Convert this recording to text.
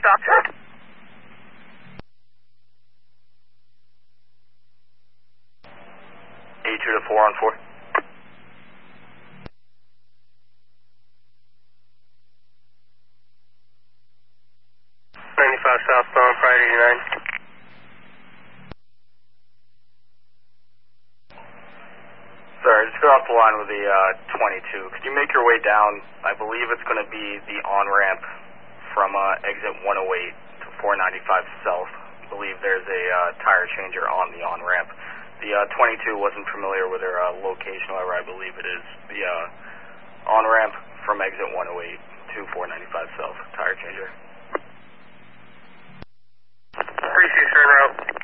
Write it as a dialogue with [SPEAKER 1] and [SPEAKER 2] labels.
[SPEAKER 1] stop.
[SPEAKER 2] 82 to 4 on 4.
[SPEAKER 3] Southbound, Friday 89.
[SPEAKER 2] Sorry, just got off the line with the 22. Could you make your way down? I believe it's going to be the on-ramp from exit 108 to 495 South. I believe there's a tire changer on the on-ramp. The 22 wasn't familiar with their location, however, I believe it is the on-ramp from exit 108 to 495 South, tire changer.
[SPEAKER 3] Appreciate your route.